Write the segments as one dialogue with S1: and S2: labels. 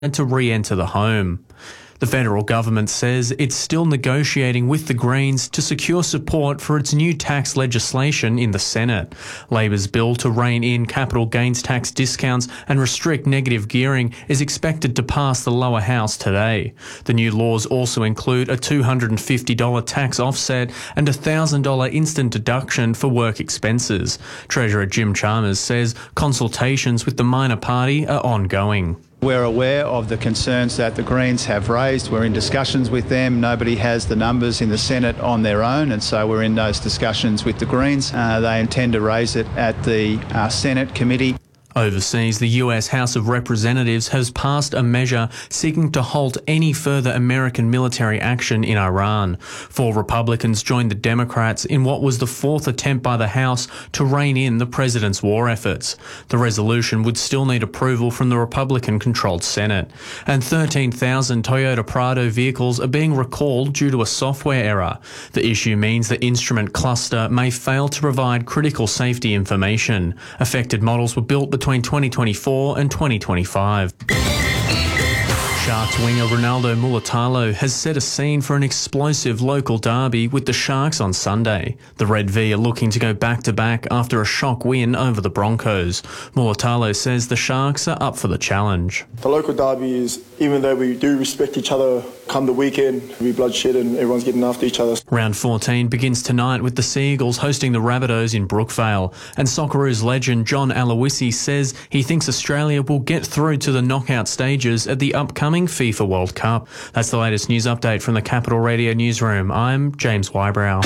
S1: and to re-enter the home. The federal government says it's still negotiating with the Greens to secure support for its new tax legislation in the Senate. Labor's bill to rein in capital gains tax discounts and restrict negative gearing is expected to pass the lower house today. The new laws also include a $250 tax offset and a $1,000 instant deduction for work expenses. Treasurer Jim Chalmers says consultations with the minor party are ongoing.
S2: We're aware of the concerns that the Greens have raised. We're in discussions with them. Nobody has the numbers in the Senate on their own, and so we're in those discussions with the Greens. They intend to raise it at the Senate committee.
S1: Overseas, the US House of Representatives has passed a measure seeking to halt any further American military action in Iran. 4 Republicans joined the Democrats in what was the 4th attempt by the House to rein in the president's war efforts. The resolution would still need approval from the Republican-controlled Senate. And 13,000 Toyota Prado vehicles are being recalled due to a software error. The issue means the instrument cluster may fail to provide critical safety information. Affected models were built between 2024 and 2025. Sharks winger Ronaldo Mulitalo has set a scene for an explosive local derby with the Sharks on Sunday. The Red V are looking to go back-to-back after a shock win over the Broncos. Mulitalo says the Sharks are up for the challenge.
S3: The local derby is, even though we do respect each other, come the weekend, it'll be bloodshed and everyone's getting after each other.
S1: Round 14 begins tonight with the Sea Eagles hosting the Rabbitohs in Brookvale. And Socceroos legend John Aloisi says he thinks Australia will get through to the knockout stages at the upcoming FIFA World Cup. That's the latest news update from the Capital Radio newsroom. I'm James Wybrow.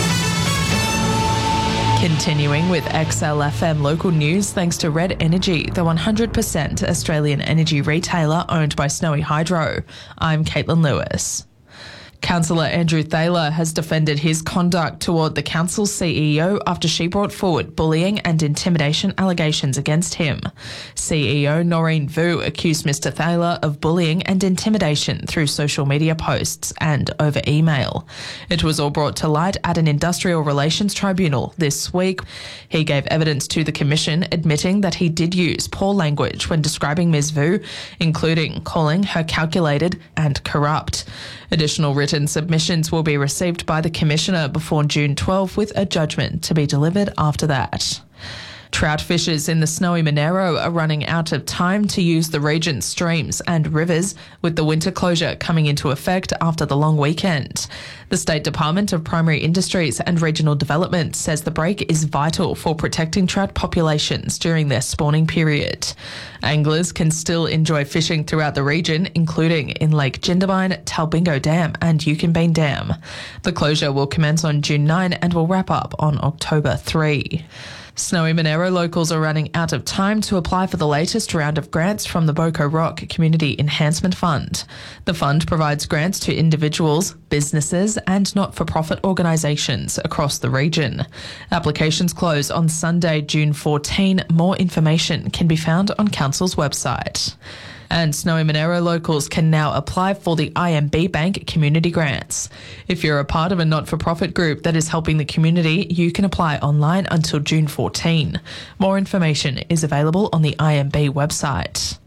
S4: Continuing with XLFM local news, thanks to Red Energy, the 100% Australian energy retailer owned by Snowy Hydro. I'm Caitlin Lewis. Councillor Andrew Thaler has defended his conduct toward the council's CEO after she brought forward bullying and intimidation allegations against him. CEO Noreen Vu accused Mr Thaler of bullying and intimidation through social media posts and over email. It was all brought to light at an industrial relations tribunal this week. He gave evidence to the commission admitting that he did use poor language when describing Ms Vu, including calling her calculated and corrupt. Additional written submissions will be received by the Commissioner before June 12, with a judgment to be delivered after that. Trout fishers in the Snowy Monaro are running out of time to use the region's streams and rivers, with the winter closure coming into effect after the long weekend. The State Department of Primary Industries and Regional Development says the break is vital for protecting trout populations during their spawning period. Anglers can still enjoy fishing throughout the region, including in Lake Jindabyne, Talbingo Dam and Yukonbean Dam. The closure will commence on June 9 and will wrap up on October 3. Snowy Monaro locals are running out of time to apply for the latest round of grants from the Boko Rock Community Enhancement Fund. The fund provides grants to individuals, businesses and not-for-profit organisations across the region. Applications close on Sunday, June 14. More information can be found on Council's website. And Snowy Monaro locals can now apply for the IMB Bank community grants. If you're a part of a not-for-profit group that is helping the community, you can apply online until June 14. More information is available on the IMB website.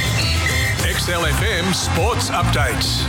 S5: XLFM Sports Updates.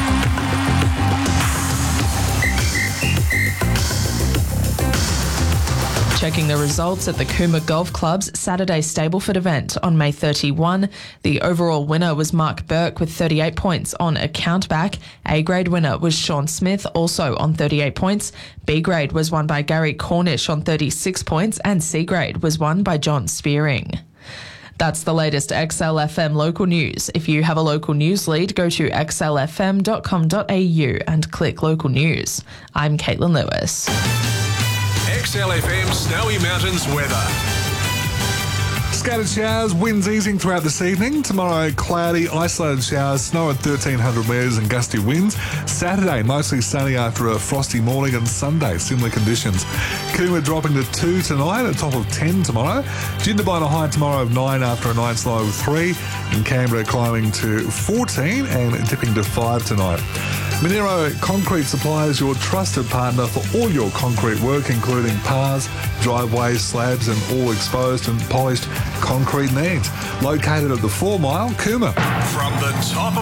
S4: Checking the results at the Cooma Golf Club's Saturday Stableford event on May 31. The overall winner was Mark Burke with 38 points on a countback. A-grade winner was Sean Smith, also on 38 points. B-grade was won by Gary Cornish on 36 points, and C-grade was won by John Spearing. That's the latest XLFM local news. If you have a local news lead, go to xlfm.com.au and click local news. I'm Caitlin Lewis.
S5: XLFM Snowy Mountains weather.
S6: Scattered showers, winds easing throughout this evening. Tomorrow, cloudy, isolated showers, snow at 1,300 metres and gusty winds. Saturday, mostly sunny after a frosty morning, and Sunday, similar conditions. Cooma dropping to 2 tonight, a top of 10 tomorrow. Jindabyne a high tomorrow of 9 after a night's low of 3. And Canberra climbing to 14 and dipping to 5 tonight. Monero Concrete Supply is your trusted partner for all your concrete work, including paths, driveways, slabs and all exposed and polished concrete needs. Located at the 4 Mile, Cooma.
S5: From the top